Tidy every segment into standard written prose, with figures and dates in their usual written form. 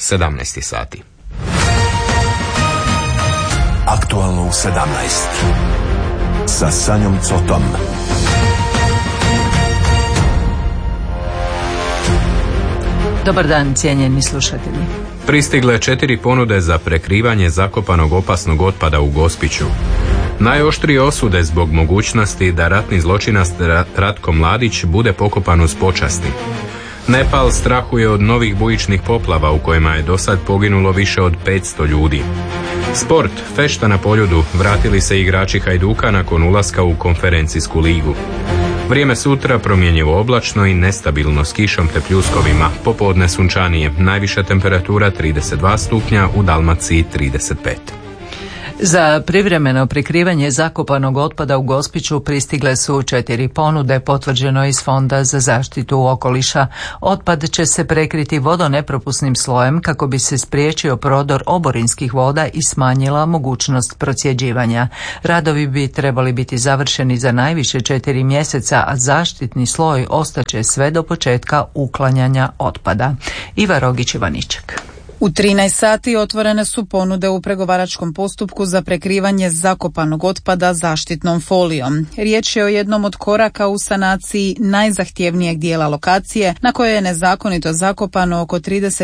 17 sati. Aktualno u 17 sa Sanjom Cotom. Dobar dan, cijenjeni slušatelji. Pristigle 4 ponude za prekrivanje zakopanog opasnog otpada u Gospiću. Najoštrije osude zbog mogućnosti da ratni zločinac Ratko Mladić bude pokopan uz počasti. Nepal strahuje od novih bujičnih poplava u kojima je dosad poginulo više od 500 ljudi. Sport, fešta na Poljudu, vratili se igrači Hajduka nakon ulaska u konferencijsku ligu. Vrijeme sutra promjenjivo oblačno i nestabilno s kišom te pljuskovima, popodne sunčanije, najviša temperatura 32 stupnja, u Dalmaciji 35. Za privremeno prikrivanje zakopanog otpada u Gospiću pristigle su 4 ponude, potvrđeno iz Fonda za zaštitu okoliša. Otpad će se prekriti vodonepropusnim slojem kako bi se spriječio prodor oborinskih voda i smanjila mogućnost procjeđivanja. Radovi bi trebali biti završeni za najviše 4 mjeseca, a zaštitni sloj ostaće sve do početka uklanjanja otpada. Iva Rogić-Ivaniček. U 13 sati otvorene su ponude u pregovaračkom postupku za prekrivanje zakopanog otpada zaštitnom folijom. Riječ je o jednom od koraka u sanaciji najzahtjevnijeg dijela lokacije na kojoj je nezakonito zakopano oko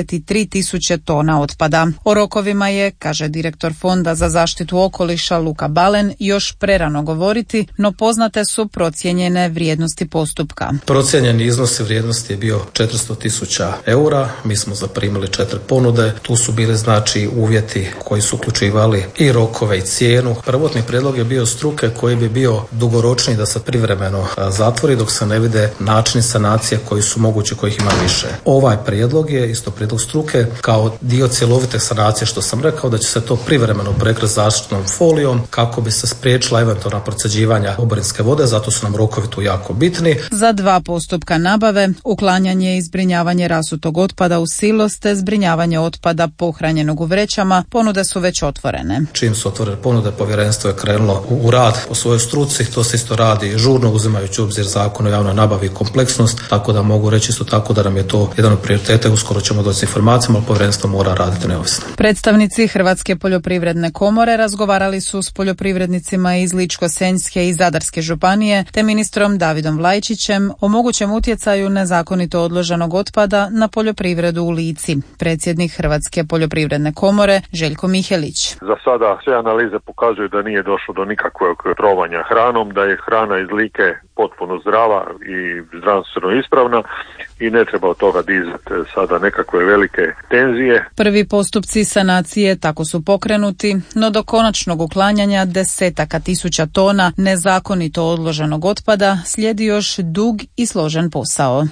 33.000 tona otpada. O rokovima je, kaže direktor Fonda za zaštitu okoliša Luka Balen, još prerano govoriti, no poznate su procijenjene vrijednosti postupka. Procijenjeni iznos vrijednosti je bio 400.000 eura. Mi smo zaprimili 4 ponude. Tu su bili uvjeti koji su uključivali i rokove i cijenu. Prvotni prijedlog je bio struke koji bi bio dugoročniji da se privremeno zatvori dok se ne vide načini sanacije koji su mogući, kojih ima više. Ovaj prijedlog je isto prijedlog struke kao dio cjelovite sanacije, što sam rekao, da će se to privremeno prekriti zaštitnom folijom kako bi se spriječila eventualna procjeđivanja oborinske vode, zato su nam rokovi tu jako bitni. Za 2 postupka nabave, uklanjanje i zbrinjavanje rasutog otpada u silos te zbrinjavanje otpada pohranjenog u vrećama, ponude su već otvorene. Čim su otvorene ponude, povjerenstvo je krenulo u rad po svojoj struci. To se isto radi žurno, uzimajući u obzir Zakon o javnoj nabavi i kompleksnost, tako da mogu reći isto tako da nam je to jedan od prioriteta. Uskoro ćemo doći s informacijama, ali povjerenstvo mora raditi neovisno. Predstavnici Hrvatske poljoprivredne komore razgovarali su s poljoprivrednicima iz Ličko-senjske i Zadarske županije te ministrom Davidom Vlajčićem o mogućem utjecaju nezakonito odloženog otpada na poljoprivredu u Lici. Predsjednik Hrvatske poljoprivredne komore Željko Mihelić. Za sada sve analize pokazuju da nije došlo do nikakvog trovanja hranom, da je hrana iz Like potpuno zdrava i zdravstveno ispravna i ne treba od toga dizati sada nekakve velike tenzije. Prvi postupci sanacije tako su pokrenuti, no do konačnog uklanjanja desetaka tisuća tona nezakonito odloženog otpada slijedi još dug i složen posao.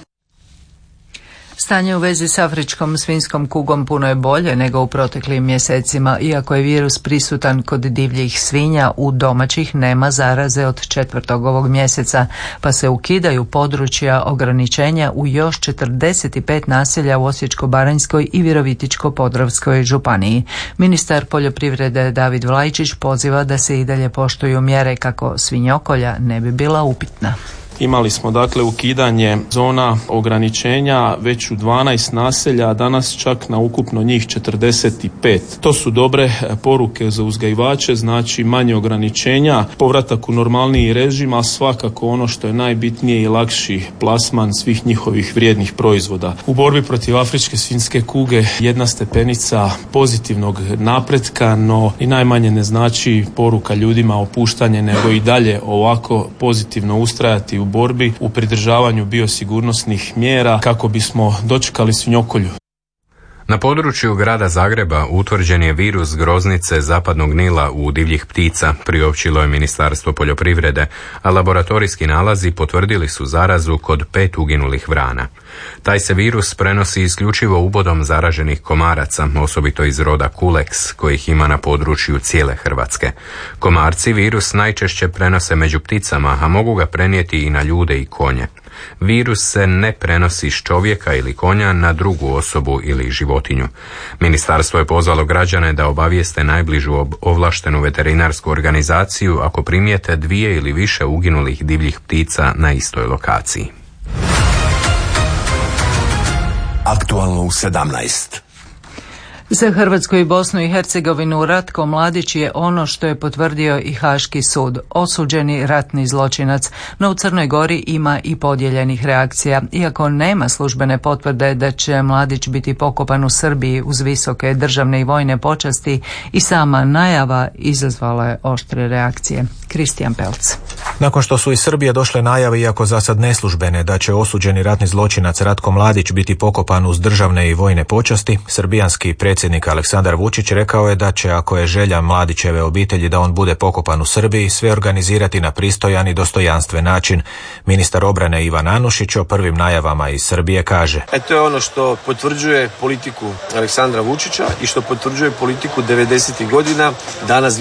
Stanje u vezi s afričkom svinjskom kugom puno je bolje nego u proteklim mjesecima. Iako je virus prisutan kod divljih svinja, u domaćih nema zaraze od 4. ovog mjeseca, pa se ukidaju područja ograničenja u još 45 naselja u Osječko-baranjskoj i Virovitičko-podravskoj županiji. Ministar poljoprivrede David Vlajčić poziva da se i dalje poštuju mjere kako svinjokolja ne bi bila upitna. Imali smo dakle ukidanje zona ograničenja već u 12 naselja, a danas čak na ukupno njih 45. To su dobre poruke za uzgajivače, znači manje ograničenja, povratak u normalniji režim, a svakako ono što je najbitnije i lakši plasman svih njihovih vrijednih proizvoda. U borbi protiv afričke svinjske kuge jedna stepenica pozitivnog napretka, no i najmanje ne znači poruka ljudima opuštanje, nego i dalje ovako pozitivno ustrajati u borbi, u pridržavanju biosigurnosnih mjera kako bismo dočekali svinjokolju. Na području grada Zagreba utvrđen je virus groznice zapadnog Nila u divljih ptica, priopćilo je Ministarstvo poljoprivrede, a laboratorijski nalazi potvrdili su zarazu kod 5 uginulih vrana. Taj se virus prenosi isključivo ubodom zaraženih komaraca, osobito iz roda Culex, kojih ima na području cijele Hrvatske. Komarci virus najčešće prenose među pticama, a mogu ga prenijeti i na ljude i konje. Virus se ne prenosi s čovjeka ili konja na drugu osobu ili životinju. Ministarstvo je pozvalo građane da obavijeste najbližu ovlaštenu veterinarsku organizaciju ako primijete 2 ili više uginulih divljih ptica na istoj lokaciji. Aktualno u 17. Za Hrvatsku i Bosnu i Hercegovinu Ratko Mladić je ono što je potvrdio i Haški sud, osuđeni ratni zločinac, no u Crnoj Gori ima i podijeljenih reakcija. Iako nema službene potvrde da će Mladić biti pokopan u Srbiji uz visoke državne i vojne počasti, i sama najava izazvala je oštre reakcije. Kristijan Pelc. Nakon što su iz Srbije došle najave, iako za sad neslužbene, da će osuđeni ratni zločinac Ratko Mladić biti pokopan uz državne i vojne počasti, srbijanski predsjednik Aleksandar Vučić rekao je da će, ako je želja Mladićeve obitelji da on bude pokopan u Srbiji, sve organizirati na pristojan i dostojanstven način. Ministar obrane Ivan Anušić o prvim najavama iz Srbije kaže: To je ono što potvrđuje politiku Aleksandra Vučića i što potvrđuje politiku 90. godina, danas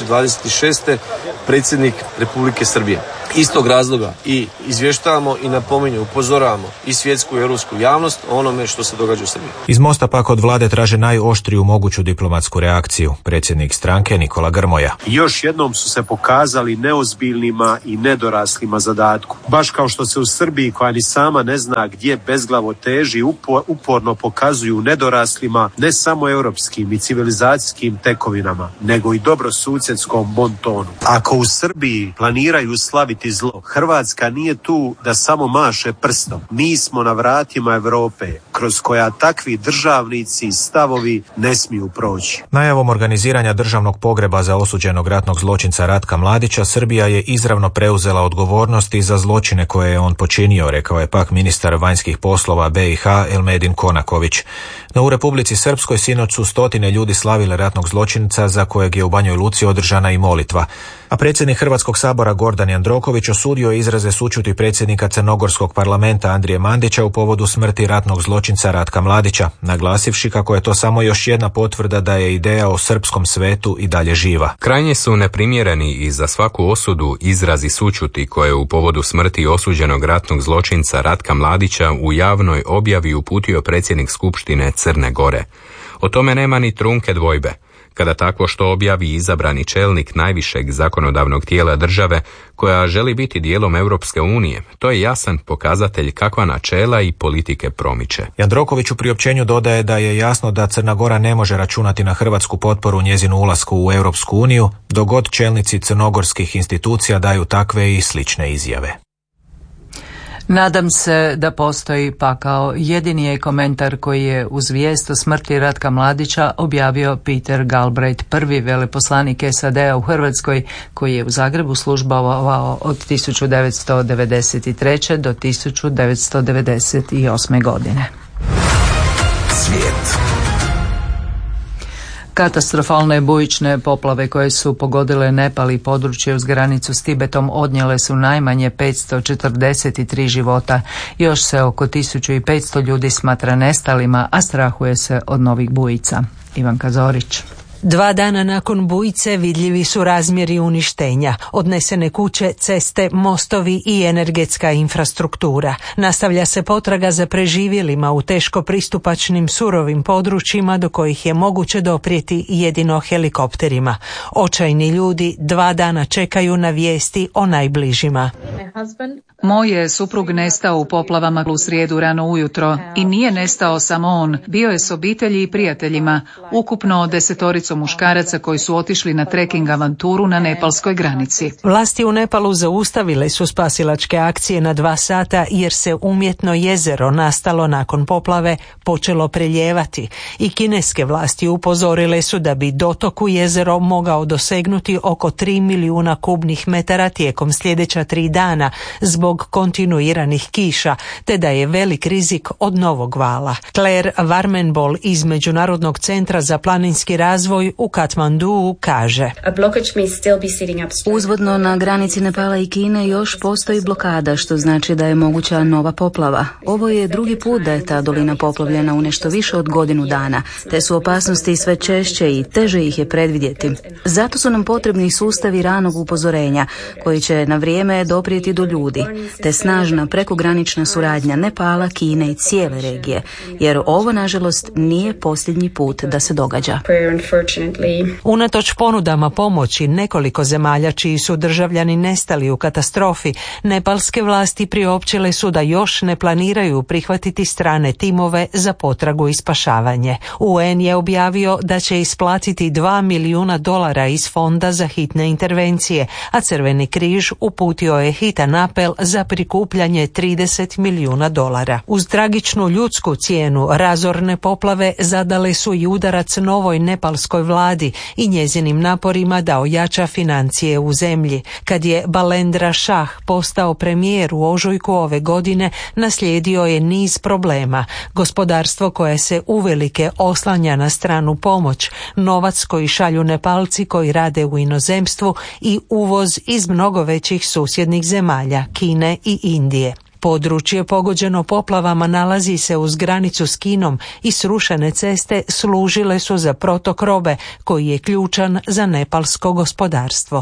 2026. predsjednik Republike Srbije. Istog razloga i izvještavamo i napominjemo, upozoravamo i svjetsku i europsku javnost o onome što se događa u Srbiji. Iz Mosta pak od vlade traže najoštriju moguću diplomatsku reakciju. Predsjednik stranke Nikola Grmoja. Još jednom su se pokazali neozbiljnima i nedoraslima zadatku. Baš kao što se u Srbiji, koja ni sama ne zna gdje bezglavo teži, uporno pokazuju nedoraslima ne samo europskim i civilizacijskim tekovinama, nego i dobrosusjedskom bontonu. Ako u Srbiji planiraju slaviti zlo, Hrvatska nije tu da samo maše prstom. Mi smo na vratima Europe, kroz koja takvi državnici i stavovi ne smiju proći. Najavom organiziranja državnog pogreba za osuđenog ratnog zločinca Ratka Mladića, Srbija je izravno preuzela odgovornosti za zločine koje je on počinio, rekao je pak ministar vanjskih poslova BiH Elmedin Konaković. No u Republici Srpskoj sinoć su stotine ljudi slavile ratnog zločinca za kojeg je u Banjoj Luci održana i molitva. A predsjednik Hrvatskog sabora Gordan Jandroković osudio izraze sućuti predsjednika Crnogorskog parlamenta Andrije Mandića u povodu smrti ratnog zločinca Ratka Mladića, naglasivši kako je to samo još jedna potvrda da je ideja o srpskom svetu i dalje živa. Krajnje su neprimjereni i za svaku osudu izrazi sućuti koje u povodu smrti osuđenog ratnog zločinca Ratka Mladića u javnoj objavi uputio predsjednik Skupštine Crne Gore. O tome nema ni trunke dvojbe. Kada takvo što objavi izabrani čelnik najvišeg zakonodavnog tijela države koja želi biti dijelom Europske unije, to je jasan pokazatelj kakva načela i politike promiče. Jandroković u priopćenju dodaje da je jasno da Crna Gora ne može računati na hrvatsku potporu njezinu ulasku u Europsku uniju, dok god čelnici crnogorskih institucija daju takve i slične izjave. Nadam se da postoji pakao. Jedini je komentar koji je uz vijest o smrti Ratka Mladića objavio Peter Galbraith, prvi veleposlanik SAD-a u Hrvatskoj, koji je u Zagrebu službovao od 1993. do 1998. godine. Svijet. Katastrofalne bujične poplave koje su pogodile Nepal i područje uz granicu s Tibetom odnijele su najmanje 543 života. Još se oko 1500 ljudi smatra nestalima, a strahuje se od novih bujica. Ivanka Zorić. 2 dana nakon bujice vidljivi su razmjeri uništenja, odnesene kuće, ceste, mostovi i energetska infrastruktura. Nastavlja se potraga za preživjelima u teško pristupačnim surovim područjima do kojih je moguće doprijeti jedino helikopterima. Očajni ljudi 2 dana čekaju na vijesti o najbližima. Moj je suprug nestao u poplavama u srijedu rano ujutro i nije nestao samo on, bio je s obitelji i prijateljima, ukupno 10 muškaraca koji su otišli na treking avanturu na nepalskoj granici. Vlasti u Nepalu zaustavile su spasilačke akcije na 2 sata jer se umjetno jezero nastalo nakon poplave počelo preljevati i kineske vlasti upozorile su da bi dotok u jezero mogao dosegnuti oko 3 milijuna kubnih metara tijekom sljedeća 3 dana zbog kontinuiranih kiša, te da je velik rizik od novog vala. Claire Warmenbol iz Međunarodnog centra za planinski razvoj u Katmanduu kaže: Uzvodno na granici Nepala i Kine još postoji blokada, što znači da je moguća nova poplava. Ovo je drugi put da je ta dolina poplavljena u nešto više od godinu dana, te su opasnosti sve češće i teže ih je predvidjeti. Zato su nam potrebni sustavi ranog upozorenja koji će na vrijeme doprijeti do ljudi, te snažna prekogranična suradnja Nepala, Kine i cijele regije, jer ovo nažalost nije posljednji put da se događa. Unatoč ponudama pomoći nekoliko zemalja čiji su državljani nestali u katastrofi, nepalske vlasti priopćile su da još ne planiraju prihvatiti strane timove za potragu i spašavanje. UN je objavio da će isplatiti $2 milijuna iz fonda za hitne intervencije, a Crveni križ uputio je hitan apel za prikupljanje $30 milijuna. Uz tragičnu ljudsku cijenu, razorne poplave zadale su i udarac novoj nepalskoj vladi i njezinim naporima da ojača financije u zemlji. Kad je Balendra Shah postao premijer u ožujku ove godine, naslijedio je niz problema. Gospodarstvo koje se uvelike oslanja na stranu pomoć, novac koji šalju Nepalci koji rade u inozemstvu i uvoz iz mnogo većih susjednih zemalja, Kine i Indije. Područje pogođeno poplavama nalazi se uz granicu s Kinom i srušene ceste služile su za protok robe koji je ključan za nepalsko gospodarstvo.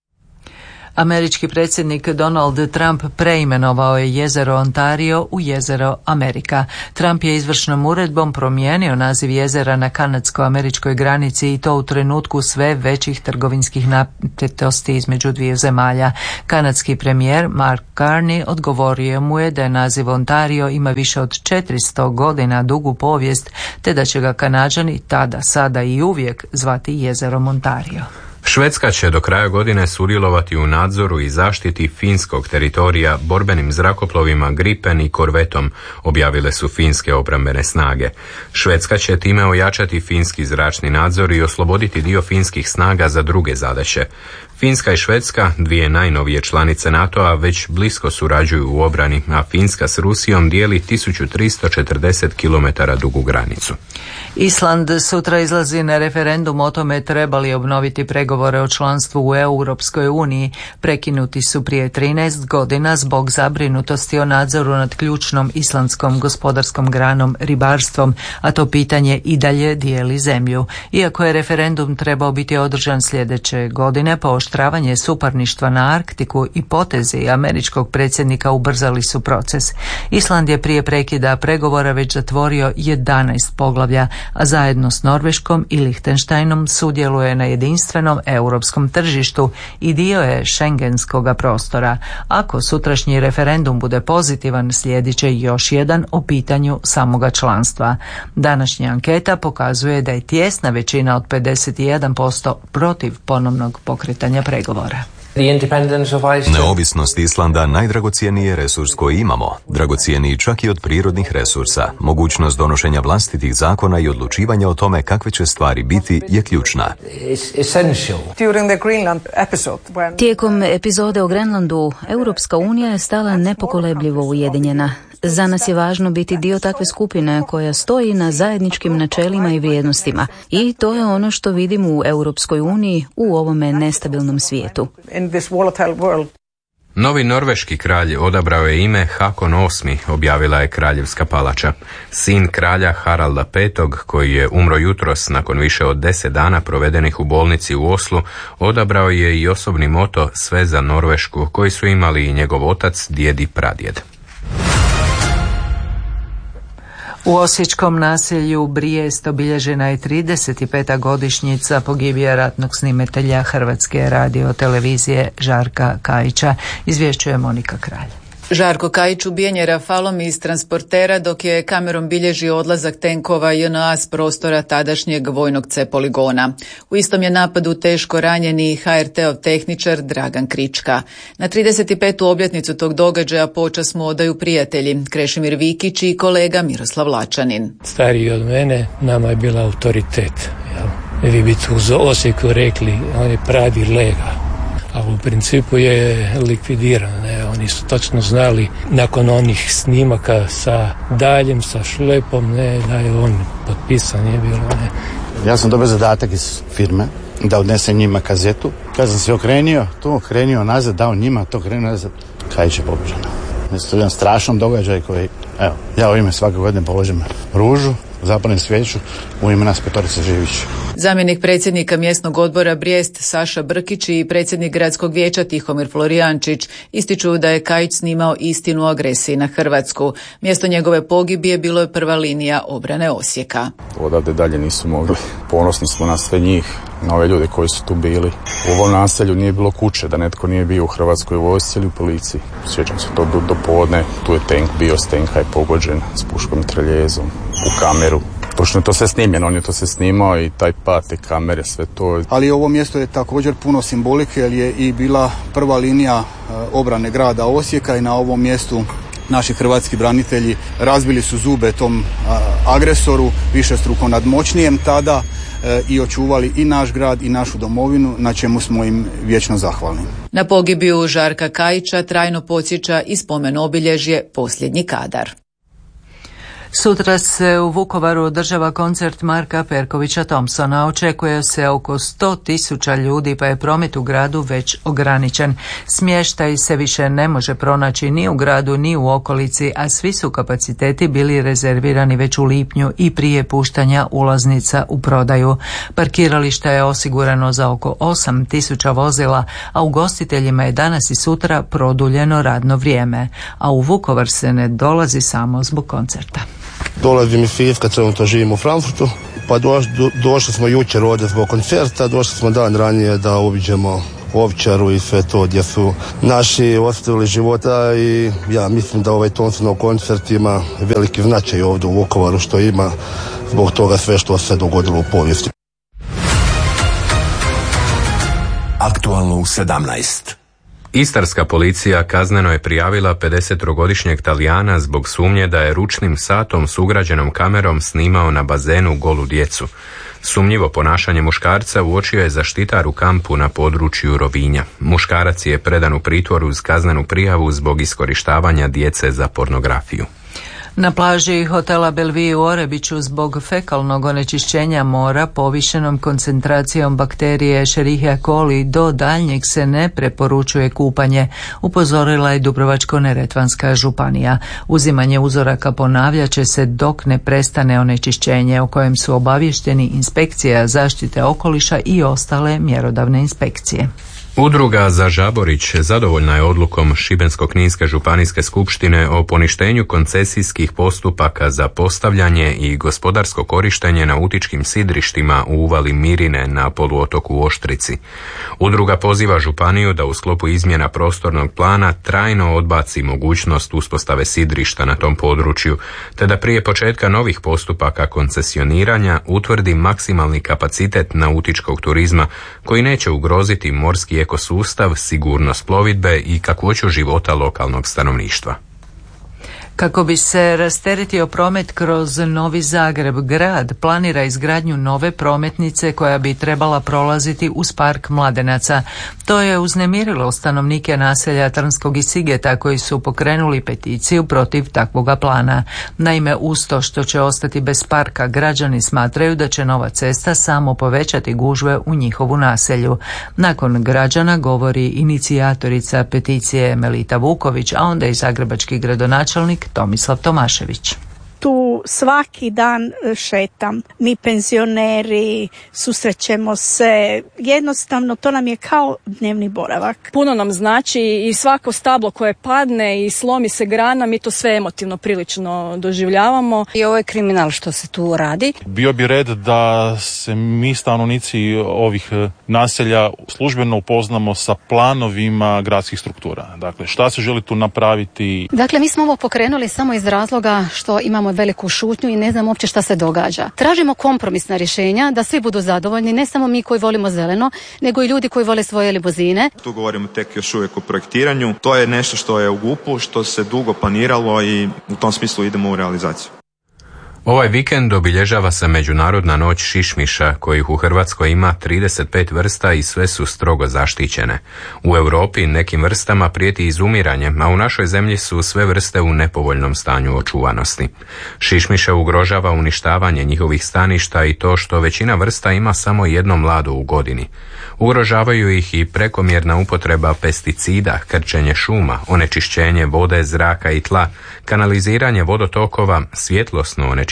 Američki predsjednik Donald Trump preimenovao je jezero Ontario u jezero Amerika. Trump je izvršnom uredbom promijenio naziv jezera na kanadsko-američkoj granici i to u trenutku sve većih trgovinskih napetosti između dviju zemalja. Kanadski premijer Mark Carney odgovorio mu je da naziv Ontario ima više od 400 godina dugu povijest, te da će ga Kanađani tada, sada i uvijek zvati jezerom Ontario. Švedska će do kraja godine sudjelovati u nadzoru i zaštiti finskog teritorija borbenim zrakoplovima Gripen i korvetom, objavile su finske obrambene snage. Švedska će time ojačati finski zračni nadzor i osloboditi dio finskih snaga za druge zadaće. Finska i Švedska, dvije najnovije članice NATO-a, već blisko surađuju u obrani, a Finska s Rusijom dijeli 1340 km dugu granicu. Island sutra izlazi na referendum o tome treba li obnoviti pregovore o članstvu u Europskoj uniji. Prekinuti su prije 13 godina zbog zabrinutosti o nadzoru nad ključnom islandskom gospodarskom granom ribarstvom, a to pitanje i dalje dijeli zemlju. Iako je referendum trebao biti održan sljedeće godine, pooštravanje suparništva na Arktiku i potezi američkog predsjednika ubrzali su proces. Island je prije prekida pregovora već zatvorio 11 poglavlja, a zajedno s Norveškom i Lihtenštajnom sudjeluje na jedinstvenom europskom tržištu i dio je šengenskoga prostora. Ako sutrašnji referendum bude pozitivan, slijedit će još jedan o pitanju samoga članstva. Današnja anketa pokazuje da je tijesna većina od 51% protiv ponovnog pokretanja pregovora. Neovisnost Islanda najdragocjeniji je resurs koji imamo, dragocjeniji čak i od prirodnih resursa. Mogućnost donošenja vlastitih zakona i odlučivanja o tome kakve će stvari biti je ključna. Tijekom epizode o Grenlandu, Europska unija je stala nepokolebljivo ujedinjena. Za nas je važno biti dio takve skupine koja stoji na zajedničkim načelima i vrijednostima. I to je ono što vidimo u Europskoj uniji u ovome nestabilnom svijetu. Novi norveški kralj odabrao je ime Hakon VIII, objavila je Kraljevska palača. Sin kralja Haralda V, koji je umro jutros nakon više od 10 dana provedenih u bolnici u Oslu, odabrao je i osobni moto Sve za Norvešku, koji su imali i njegov otac, djed i pradjed. U osječkom naselju Brijest obilježena je 35. godišnjica pogibija ratnog snimatelja Hrvatske radiotelevizije Žarka Kajića, izvješćuje Monika Kralj. Žarko Kajić ubijen je rafalom iz transportera dok je kamerom bilježio odlazak tenkova JNA s prostora tadašnjeg vojnog C poligona. U istom je napadu teško ranjeni HRT-ov tehničar Dragan Krička. Na 35. obljetnicu tog događaja počast mu odaju prijatelji Krešimir Vikić i kolega Miroslav Lačanin. Stariji od mene, nama je bila autoritet. Vi bi tu u Osijeku rekli, on je pravi lega. A u principu je likvidiran. Oni su točno znali nakon onih snimaka sa daljem, sa šlepom, da je on potpisan, je bilo. Ja sam dobio zadatak iz firme da odnesem njima kazetu. Kad sam se okrenio nazad, dao njima, to krenuo nazad. Kajić je pobeđen. To je jedan strašan događaj koji, ja u ime svake godine položim ružu zapalim svijeću u ime nas petorice živići. Zamjenik predsjednika mjesnog odbora Brijest Saša Brkić i predsjednik gradskog vijeća Tihomir Florijančić ističu da je Kajić snimao istinu o agresiji na Hrvatsku. Mjesto njegove pogibije bilo je prva linija obrane Osijeka. Odavde dalje nisu mogli. Ponosni smo na sve njih, na ove ljude koji su tu bili. U ovom naselju nije bilo kuće da netko nije bio u Hrvatskoj vojsci ili u policiji. Sjećam se to do podne, tu je tank bio, s tenka je pogođen s puškom i treljezom u kameru. Pošto je to sve snimljeno, on je to sve snimao i taj pad, te kamere, sve to. Ali ovo mjesto je također puno simbolike jer je i bila prva linija obrane grada Osijeka i na ovom mjestu naši hrvatski branitelji razbili su zube tom agresoru, višestruko nadmoćnijem tada i očuvali i naš grad i našu domovinu, na čemu smo im vječno zahvalni. Na pogibiju Žarka Kajića trajno podsjeća i spomen obilježje Posljednji kadar. Sutra se u Vukovaru održava koncert Marka Perkovića Thompsona. Očekuje se oko 100.000 ljudi, pa je promet u gradu već ograničen. Smještaj se više ne može pronaći ni u gradu ni u okolici, a svi su kapaciteti bili rezervirani već u lipnju i prije puštanja ulaznica u prodaju. Parkiralište je osigurano za oko 8.000 vozila, a ugostiteljima je danas i sutra produljeno radno vrijeme. A u Vukovar se ne dolazi samo zbog koncerta. Dolazim iz Siska, trenutno živim u Frankfurtu, pa došli smo jučer ovdje zbog koncerta, došli smo dan ranije da obiđemo Ovčaru i sve to gdje su naši ostavili života i ja mislim da ovaj Thompsonov koncert ima veliki značaj ovdje u Vukovaru što ima zbog toga sve što se dogodilo u povijesti. Aktualno u 17. Istarska policija kazneno je prijavila 53-godišnjeg Talijana zbog sumnje da je ručnim satom s ugrađenom kamerom snimao na bazenu golu djecu. Sumnjivo ponašanje muškarca uočio je zaštitar u kampu na području Rovinja. Muškarac je predan u pritvor uz kaznenu prijavu zbog iskorištavanja djece za pornografiju. Na plaži hotela Bellevue u Orebiću zbog fekalnog onečišćenja mora povišenom koncentracijom bakterije Escherichia coli do daljnjeg se ne preporučuje kupanje, upozorila je Dubrovačko-neretvanska županija. Uzimanje uzoraka ponavljat će se dok ne prestane onečišćenje, o kojem su obavješteni inspekcija zaštite okoliša i ostale mjerodavne inspekcije. Udruga za Žaborić zadovoljna je odlukom Šibensko-kninske županijske skupštine o poništenju koncesijskih postupaka za postavljanje i gospodarsko korištenje nautičkim sidrištima u uvali Mirine na poluotoku Oštrici. Udruga poziva županiju da u sklopu izmjena prostornog plana trajno odbaci mogućnost uspostave sidrišta na tom području, te da prije početka novih postupaka koncesioniranja utvrdi maksimalni kapacitet nautičkog turizma koji neće ugroziti morski ekosustav, sigurnost plovidbe i kakvoću života lokalnog stanovništva. Kako bi se rasteretio promet kroz Novi Zagreb, grad planira izgradnju nove prometnice koja bi trebala prolaziti uz park Mladenaca. To je uznemirilo stanovnike naselja Trnskog i Sigeta koji su pokrenuli peticiju protiv takvoga plana. Naime, uz to što će ostati bez parka, građani smatraju da će nova cesta samo povećati gužve u njihovu naselju. Nakon građana govori inicijatorica peticije Melita Vuković, a onda i zagrebački gradonačelnik Tomislav Tomašević. Tu svaki dan šetam, mi penzioneri, susrećemo se, jednostavno to nam je kao dnevni boravak. Puno nam znači i svako stablo koje padne i slomi se grana, mi to sve emotivno prilično doživljavamo. I ovo je kriminal što se tu radi. Bio bi red da se mi stanovnici ovih naselja službeno upoznamo sa planovima gradskih struktura. Dakle, šta se želi tu napraviti? Dakle, mi smo ovo pokrenuli samo iz razloga što imamo veliku šutnju i ne znam uopće šta se događa. Tražimo kompromisna rješenja da svi budu zadovoljni, ne samo mi koji volimo zeleno, nego i ljudi koji vole svoje limuzine. Tu govorimo tek još uvijek o projektiranju. To je nešto što je u GUP-u, što se dugo planiralo i u tom smislu idemo u realizaciju. Ovaj vikend obilježava se Međunarodna noć šišmiša, kojih u Hrvatskoj ima 35 vrsta i sve su strogo zaštićene. U Europi nekim vrstama prijeti izumiranje, a u našoj zemlji su sve vrste u nepovoljnom stanju očuvanosti. Šišmiše ugrožava uništavanje njihovih staništa i to što većina vrsta ima samo jedno mlado u godini. Ugrožavaju ih i prekomjerna upotreba pesticida, krčenje šuma, onečišćenje vode, zraka i tla, kanaliziranje vodotokova, svjetlosno onečišćenje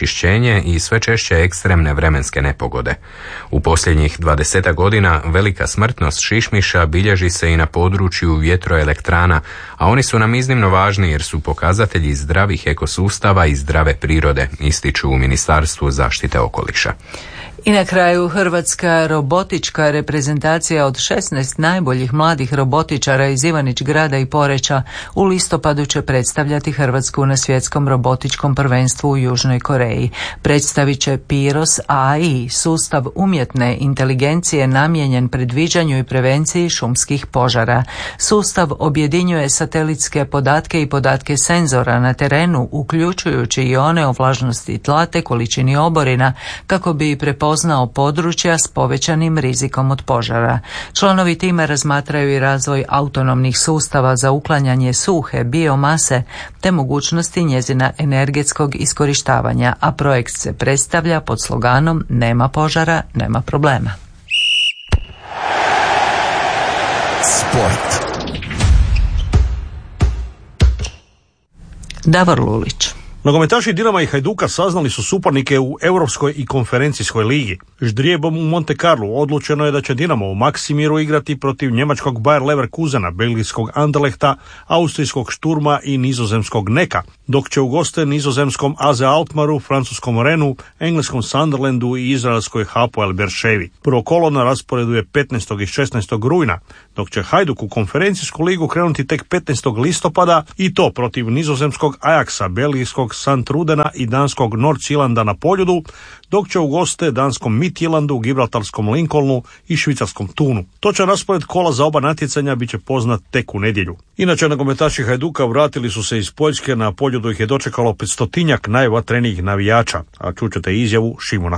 onečišćenje i sve češće ekstremne vremenske nepogode. U posljednjih 20 godina velika smrtnost šišmiša bilježi se i na području vjetroelektrana, a oni su nam iznimno važni jer su pokazatelji zdravih ekosustava i zdrave prirode, ističu u Ministarstvu zaštite okoliša. I na kraju hrvatska robotička reprezentacija od 16 najboljih mladih robotičara iz Ivanić Grada i Poreča u listopadu će predstavljati Hrvatsku na svjetskom robotičkom prvenstvu u Južnoj Koreji. Predstavit će Piros AI, sustav umjetne inteligencije namijenjen predviđanju i prevenciji šumskih požara. Sustav objedinjuje satelitske podatke i podatke senzora na terenu, uključujući i one o vlažnosti tla te količini oborina, kako bi prepoznao područja s povećanim rizikom od požara. Članovi tima razmatraju i razvoj autonomnih sustava za uklanjanje suhe biomase te mogućnosti njezina energetskog iskorištavanja, a projekt se predstavlja pod sloganom Nema požara, nema problema. Sport. Davor Lulić. Nogometaši Dinama i Hajduka saznali su suparnike u Europskoj i konferencijskoj ligi. Ždrijebom u Monte Carlu odlučeno je da će Dinamo u Maksimiru igrati protiv njemačkog Bayer Leverkusena, belgijskog Anderlechta, austrijskog Šturma i nizozemskog Neka, dok će u goste nizozemskom AZ Alkmaru, francuskom Rennu, engleskom Sunderlandu i izraelskoj Hapoel Beerševi. Prvo kolo na rasporedu je 15. i 16. rujna, dok će Hajduk u konferencijsku ligu krenuti tek 15. listopada i to protiv nizozemskog Ajaxa, belgijskog Sant Rudena i danskog Nordsjælanda na Poljudu, dok će u goste danskom Midtjyllandu, gibraltarskom Lincolnu i švicarskom Tunu. Točan raspored kola za oba natjecanja bit će poznat tek u nedjelju. Inače, nogometaši Hajduka vratili su se iz Poljske, na Poljudu ih je dočekalo 500-tinjak najvatrenijih navijača, a čućete izjavu Šimuna